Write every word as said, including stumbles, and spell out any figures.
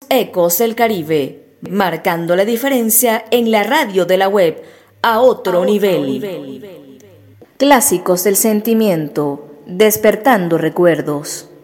Ecos del Caribe, marcando la diferencia en la radio de la web a otro, a otro nivel. nivel. Clásicos del sentimiento, despertando recuerdos.